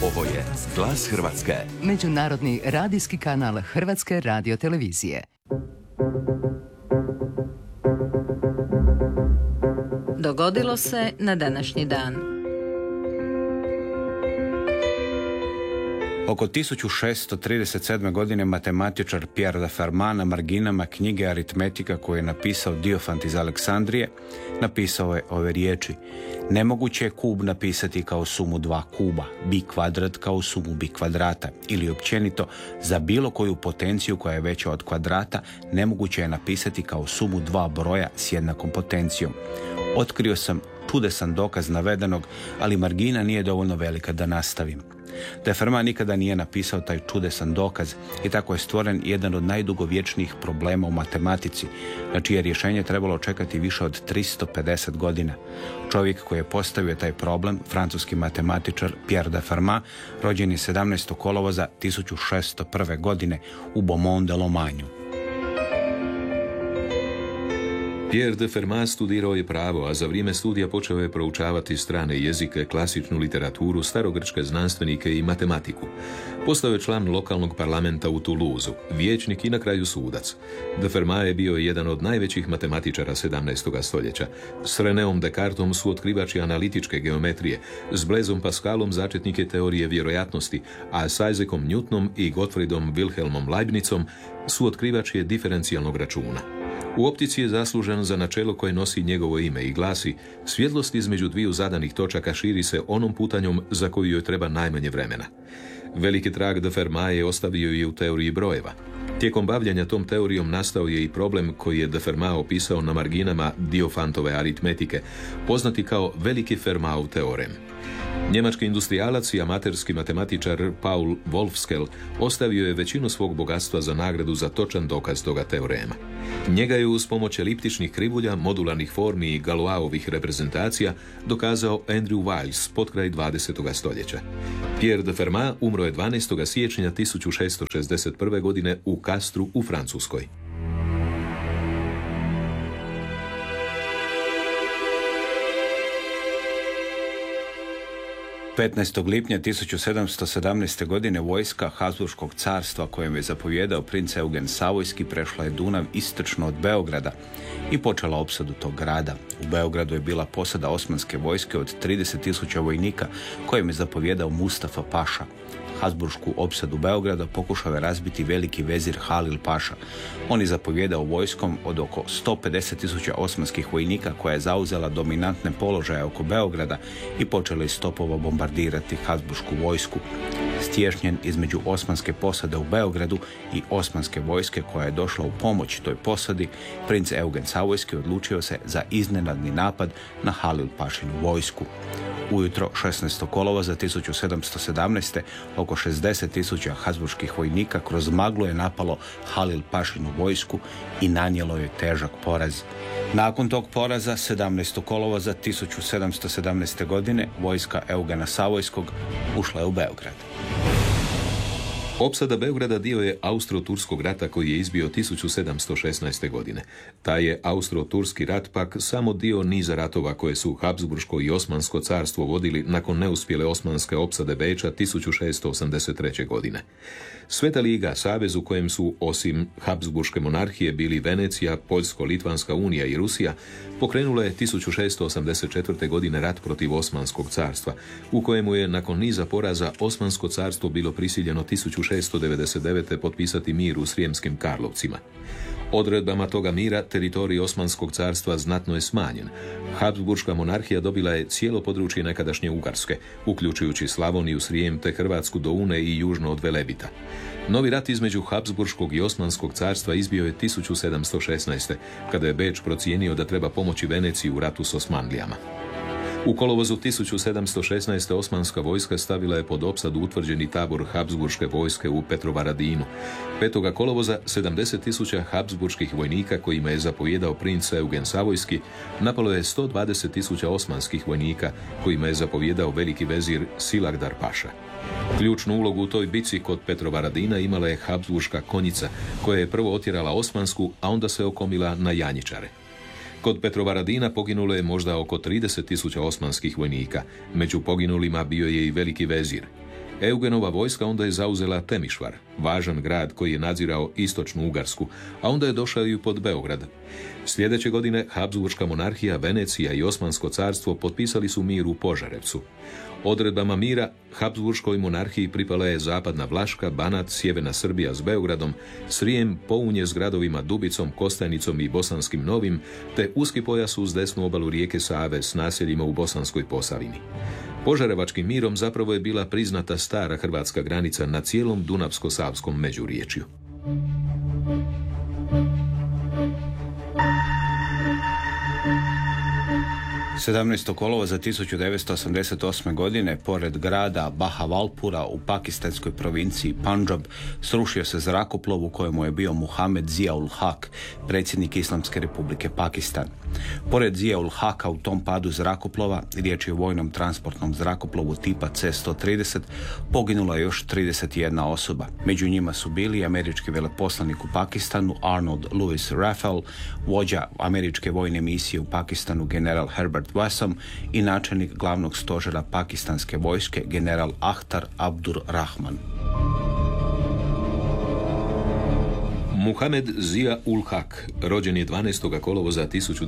Ovo je Glas Hrvatske. Međunarodni radijski kanal Hrvatske radiotelevizije. Dogodilo se na današnji dan. Oko 1637. godine matematičar Pierre de Fermat na marginama knjige Aritmetika koju je napisao Diofant iz Aleksandrije, napisao je ove riječi: nemoguće je kub napisati kao sumu dva kuba, bi kvadrat kao sumu bi kvadrata, ili općenito za bilo koju potenciju koja je veća od kvadrata nemoguće je napisati kao sumu dva broja s jednakom potencijom. Otkrio sam čudesan dokaz navedenog, ali margina nije dovoljno velika da nastavim. De Fermat nikada nije napisao taj čudesan dokaz i tako je stvoren jedan od najdugovječnijih problema u matematici, na čije rješenje trebalo čekati više od 350 godina. Čovjek koji je postavio taj problem, francuski matematičar Pierre de Fermat, rođen je 17. kolovoza 1601. godine u Beaumont-de-Lomagne. Pierre de Fermat studirao je pravo, a za vrijeme studija počeo je proučavati strane jezike, klasičnu literaturu, starogrčke znanstvenike i matematiku. Postao je član lokalnog parlamenta u Toulouseu, vijećnik i na kraju sudac. De Fermat je bio jedan od najvećih matematičara 17. stoljeća. S Renéom Descartesom su otkrivači analitičke geometrije, s Blaisem Pascalom začetnike teorije vjerojatnosti, a s Isaacom Newtonom i Gottfriedom Wilhelmom Leibnicom su otkrivači diferencijalnog računa. U optici je zaslužan za načelo koje nosi njegovo ime i glasi: svjetlost između dviju zadanih točaka širi se onom putanjom za koju joj treba najmanje vremena. Veliki trag de Fermat je ostavio i u teoriji brojeva. Tijekom bavljanja tom teorijom nastao je i problem koji je de Fermat opisao na marginama Diofantove aritmetike, poznati kao veliki Fermatov teorem. Njemački industrijalac i amaterski matematičar Paul Wolfskel ostavio je većinu svog bogatstva za nagradu za točan dokaz toga teorema. Njega je uz pomoć eliptičnih krivulja, modularnih formi i Galoisovih reprezentacija dokazao Andrew Wiles potkraj 20. stoljeća. Pierre de Fermat umro je 12. siječnja 1661. godine u Castru u Francuskoj. 15. lipnja 1717. godine vojska Habsburškog carstva kojem je zapovjedao princ Eugen Savojski prešla je Dunav istočno od Beograda i počela opsadu tog grada. U Beogradu je bila posada osmanske vojske od 30.000 vojnika kojem je zapovjedao Mustafa Paša. Habsburšku opsadu Beograda pokušao je razbiti veliki vezir Halil Paša. On je zapovjedao vojskom od oko 150.000 osmanskih vojnika koja je zauzela dominantne položaje oko Beograda i počela iz topova bombardirati Habsburšku vojsku. Stješnjen između osmanske posade u Beogradu i osmanske vojske koja je došla u pomoć toj posadi, princ Eugen Savojski odlučio se za iznenadni napad na Halil Pašinu vojsku. Ujutro 16. kolovoza 1717. oko 60.000 habsburških vojnika kroz maglu je napalo Halil Pašinu vojsku i nanijelo je težak poraz. Nakon tog poraza 17. kolovoza 1717. godine vojska Eugena Savojskog ušla je u Beograd. Opsada Beograda dio je Austro-Turskog rata koji je izbio 1716. godine. Taj je Austro-Turski rat pak samo dio niza ratova koje su Habsburško i Osmansko carstvo vodili nakon neuspjele osmanske opsade Beča 1683. godine. Sveta liga, savez u kojem su osim Habsburške monarhije bili Venecija, Poljsko-Litvanska unija i Rusija, pokrenula je 1684. godine rat protiv Osmanskog carstva, u kojemu je nakon niza poraza Osmansko carstvo bilo prisiljeno 1699. potpisati mir u Srijemskim Karlovcima. Odredbama toga mira teritorij Osmanskog carstva znatno je smanjen. Habsburška monarhija dobila je cijelo područje nekadašnje Ugarske, uključujući Slavoniju, Srijem te Hrvatsku do Une i južno od Velebita. Novi rat između Habsburškog i Osmanskog carstva izbio je 1716. kada je Beč procijenio da treba pomoći Veneciji u ratu s Osmanlijama. U kolovozu 1716. osmanska vojska stavila je pod opsadu utvrđeni tabor Habsburške vojske u Petrovaradinu. 5. kolovoza 70.000 habsburških vojnika kojima je zapovjedao princ Eugen Savojski napalo je 120.000 osmanskih vojnika kojima je zapovjedao veliki vezir Silagdar Paša. Ključnu ulogu u toj bici kod Petrovaradina imala je Habsburška konjica koja je prvo otjerala osmansku, a onda se okomila na janjičare. Kod Petrovaradina poginulo je možda oko 30.000 osmanskih vojnika. Među poginulima bio je i veliki vezir. Eugenova vojska onda je zauzela Temišvar, važan grad koji je nadzirao istočnu Ugarsku, a onda je došao i pod Beograd. Sljedeće godine Habsburška monarhija, Venecija i Osmansko carstvo potpisali su mir u Požarevcu. Odredbama mira Habsburškoj monarhiji pripala je zapadna Vlaška, Banat, sjeverna Srbija s Beogradom, Srijem, Pounje s gradovima Dubicom, Kostajnicom i Bosanskim Novim, te uski pojas uz desnu obalu rijeke Save s naseljima u Bosanskoj Posavini. Požarevačkim mirom zapravo je bila priznata stara hrvatska granica na cijelom Dunavsko-Savskom međuriječju. 17. kolovoza 1988. godine, pored grada Bahavalpura u pakistanskoj provinciji Pandžab, srušio se zrakoplov u kojemu je bio Muhamed Zia-ul Haq, predsjednik Islamske republike Pakistan. Pored Zia-ul Haqa u tom padu zrakoplova, riječ je o vojnom transportnom zrakoplovu tipa C-130, poginula je još 31 osoba. Među njima su bili američki veleposlanik u Pakistanu Arnold Lewis Raffel, vođa američke vojne misije u Pakistanu general Herbert Wassam i načelnik glavnog stožera pakistanske vojske general Ahtar Abdur Rahman. Muhamed Zia-ul Haq rođen je 12. kolovoza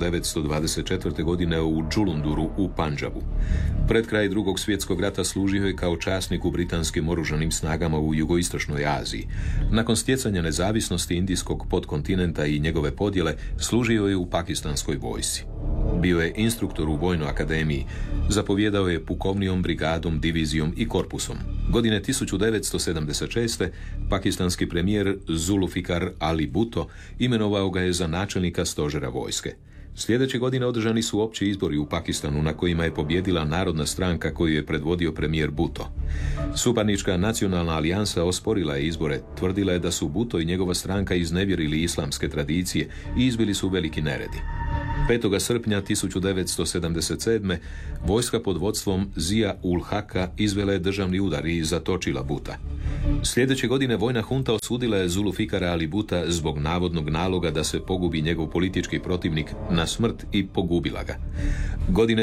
1924. godine u Džulunduru u Pandžabu. Pred kraj Drugog svjetskog rata služio je kao časnik u britanskim oružanim snagama u jugoistočnoj Aziji. Nakon stjecanja nezavisnosti indijskog podkontinenta i njegove podjele, služio je u pakistanskoj vojsci. Bio je instruktor u vojnoj akademiji, zapovjedao je pukovnijom, brigadom, divizijom i korpusom. Godine 1976. pakistanski premijer Zulfikar Ali Bhutto imenovao ga je za načelnika stožera vojske. Sljedeće godine održani su opći izbori u Pakistanu na kojima je pobjedila Narodna stranka koju je predvodio premijer Bhutto. Suparnička nacionalna alijansa osporila je izbore, tvrdila je da su Bhutto i njegova stranka iznevjerili islamske tradicije i izbili su veliki neredi. 5. srpnja 1977. vojska pod vodstvom Zia-ul Haqa izvela je državni udar i zatočila Bhutta. Sljedeće godine vojna hunta osudila je Zulfikara Ali Bhutta zbog navodnog naloga da se pogubi njegov politički protivnik na smrt i pogubila ga. Godine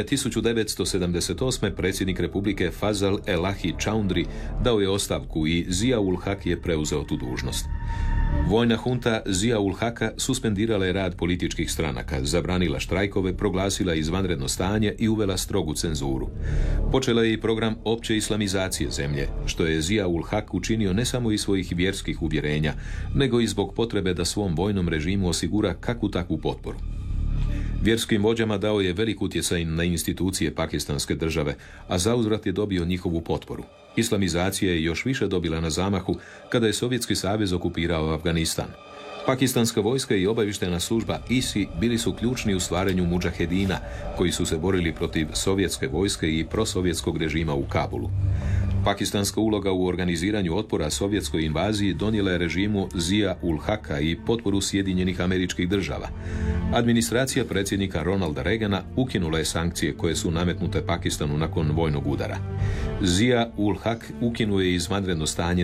1978. predsjednik Republike Fazal Elahi Chaudhry dao je ostavku i Zia-ul Haq je preuzeo tu dužnost. Vojna hunta Zia-ul Haqa suspendirala je rad političkih stranaka, zabranila štrajkove, proglasila izvanredno stanje i uvela strogu cenzuru. Počela je i program opće islamizacije zemlje, što je Zia-ul Haq učinio ne samo iz svojih vjerskih uvjerenja, nego i zbog potrebe da svom vojnom režimu osigura kakvu takvu potporu. Vjerskim vođama dao je velik utjecaj na institucije pakistanske države, a zauzvrat je dobio njihovu potporu. Islamizacija je još više dobila na zamahu kada je Sovjetski savez okupirao Afganistan. Pakistanska vojska i obavještajna služba ISI bili su ključni u stvaranju mudžahedina, koji su se borili protiv sovjetske vojske i prosovjetskog režima u Kabulu. Pakistanska uloga u organiziranju otpora sovjetskoj invaziji donijela je režimu Zia-ul Haqa i potporu Sjedinjenih Američkih Država. Administracija predsjednika Ronalda Reagana ukinula je sankcije koje su nametnute Pakistanu nakon vojnog udara. Zia-ul Haq ukinuo je izvanredno stanje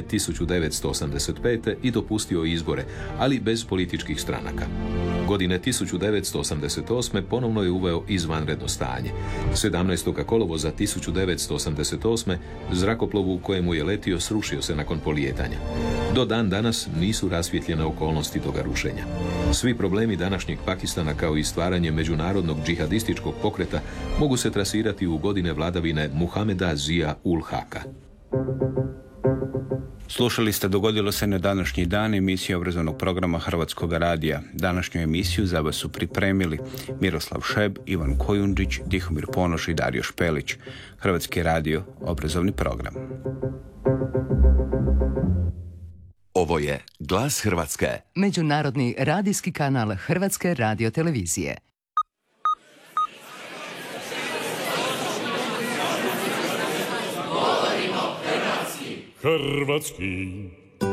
1985. i dopustio izbore, ali bez političkih stranaka. Godine 1988. ponovno je uveo izvanredno stanje. 17. kolovoza 1988. zrakoplov u kojemu je letio srušio se nakon polijetanja. Do dan danas nisu rasvjetljene okolnosti toga rušenja. Svi problemi današnjeg Pakistana kao i stvaranje međunarodnog džihadističkog pokreta mogu se trasirati u godine vladavine Muhameda Zia-ul Haqa. Slušali ste Dogodilo se na današnji dan, emisiju obrazovnog programa Hrvatskog radija. Današnju emisiju za vas su pripremili Miroslav Šeb, Ivan Kojundžić, Tihomir Ponoš i Dario Špelić. Hrvatski radio, obrazovni program. Ovo je Glas Hrvatske. Međunarodni radijski kanal Hrvatske radiotelevizije. Hrvatski.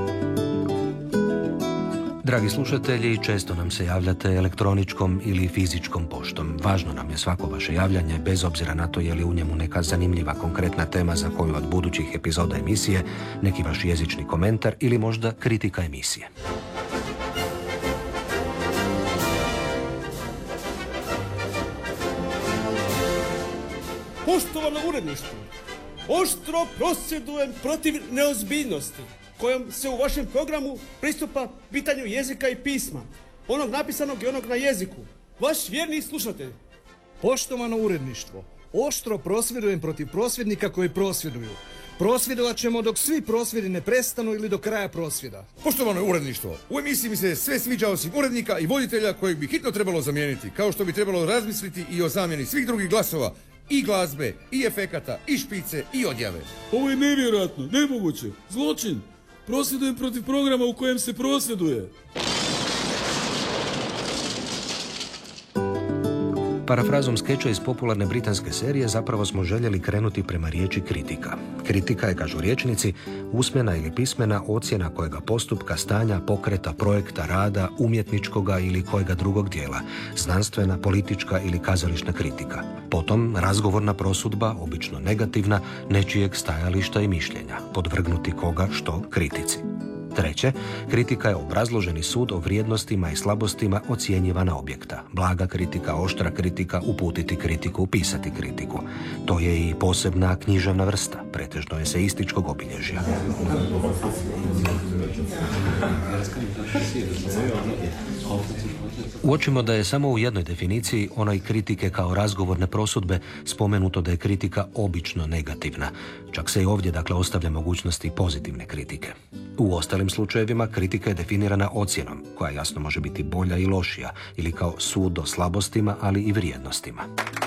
Dragi slušatelji, često nam se javljate elektroničkom ili fizičkom poštom. Važno nam je svako vaše javljanje, bez obzira na to je li u njemu neka zanimljiva konkretna tema za koju od budućih epizoda emisije, neki vaš jezični komentar ili možda kritika emisije. Poštovano uredništvo, Oštro prosvjedujem protiv neozbiljnosti kojom se u vašem programu pristupa pitanju jezika i pisma, onog napisanog i onog na jeziku. Vaš vjerni slušatelj. Poštovano uredništvo, oštro prosvjedujem protiv prosvjednika koji prosvjeduju. Prosvjedovat ćemo dok svi prosvjedi ne prestanu ili do kraja prosvjeda. Poštovano uredništvo, u emisiji mi se sve sviđa osim urednika i voditelja kojeg bi hitno trebalo zamijeniti, kao što bi trebalo razmisliti i o zamjeni svih drugih glasova, i glazbe, i efekata, i špice, i odjave. Ovo je nevjerojatno, nemoguće, zločin. Prosvjedujem protiv programa u kojem se prosvjeduje. Parafrazom skeča iz popularne britanske serije zapravo smo željeli krenuti prema riječi kritika. Kritika je, kažu rječnici, usmena ili pismena ocjena kojega postupka, stanja, pokreta, projekta, rada, umjetničkoga ili kojega drugog dijela, znanstvena, politička ili kazališna kritika. Potom razgovorna prosudba, obično negativna, nečijeg stajališta i mišljenja, podvrgnuti koga što kritici. Treće, kritika je obrazloženi sud o vrijednostima i slabostima ocjenjivana objekta. Blaga kritika, oštra kritika, uputiti kritiku, pisati kritiku. To je i posebna književna vrsta, pretežno eseističkog obilježja. Uočimo da je samo u jednoj definiciji, onoj kritike kao razgovorne prosudbe, spomenuto da je kritika obično negativna. Čak se i ovdje, dakle, ostavlja mogućnosti pozitivne kritike. U ostalim slučajevima kritika je definirana ocjenom, koja jasno može biti bolja i lošija, ili kao sud o slabostima, ali i vrijednostima.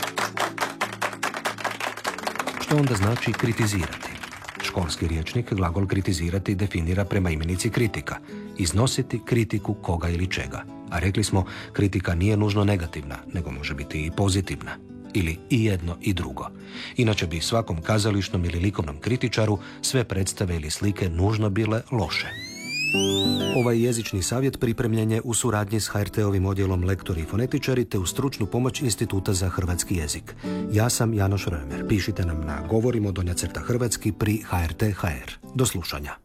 Što onda znači kritizirati? Školski rječnik glagol kritizirati definira prema imenici kritika. Iznositi kritiku koga ili čega. A rekli smo, kritika nije nužno negativna, nego može biti i pozitivna. Ili i jedno i drugo. Inače bi svakom kazališnom ili likovnom kritičaru sve predstave ili slike nužno bile loše. Ovaj jezični savjet pripremljen je u suradnji s HRT-ovim odjelom Lektori i fonetičari te u stručnu pomoć Instituta za hrvatski jezik. Ja sam Janoš Römer. Pišite nam na govorimo _hrvatski pri HRT.hr. Do slušanja.